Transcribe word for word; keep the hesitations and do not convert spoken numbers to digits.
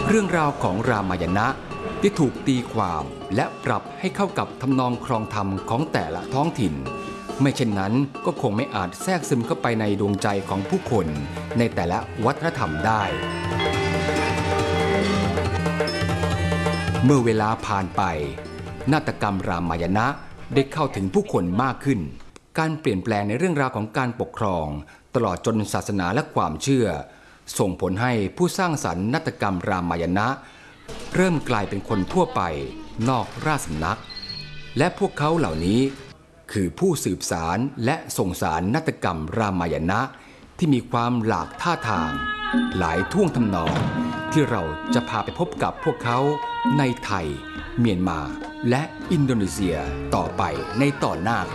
เรื่องราวของรามายณะที่ถูกตีความและปรับให้เข้ากับทำนองครองธรรมของแต่ละท้องถิ่นไม่เช่นนั้นก็คงไม่อาจแทรกซึมเข้าไปในดวงใจของผู้คนในแต่ละวัฒนธรรมได้เมื่อเวลาผ่านไปนาฏกรรมรามายณะได้เข้าถึงผู้คนมากขึ้นการเปลี่ยนแปลงในเรื่องราวของการปกครองตลอดจนศาสนาและความเชื่อส่งผลให้ผู้สร้างสรรค์นาฏกรรมรามายณะเริ่มกลายเป็นคนทั่วไปนอกราชสำนักและพวกเขาเหล่านี้คือผู้สืบสารและส่งสารนาฏกรรมรามายณะที่มีความหลากท่าทางหลายท่วงทำนองที่เราจะพาไปพบกับพวกเขาในไทยเมียนมาและอินโดนีเซียต่อไปในตอนหน้าครับ